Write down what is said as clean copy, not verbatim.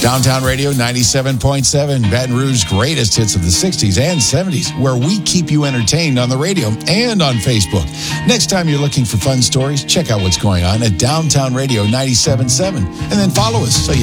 Downtown Radio 97.7, Baton Rouge's greatest hits of the 60s and 70s, where we keep you entertained on the radio and on Facebook. Next time you're looking for fun stories, check out what's going on at Downtown Radio 97.7, and then follow us so you